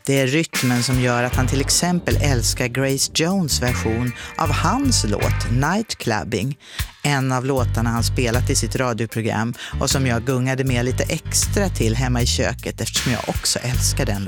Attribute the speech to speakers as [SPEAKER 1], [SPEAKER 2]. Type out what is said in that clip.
[SPEAKER 1] Det är rytmen som gör att han till exempel älskar Grace Jones version av hans låt Nightclubbing, en av låtarna han spelat i sitt radioprogram och som jag gungade med lite extra till hemma i köket eftersom jag också älskar den låten.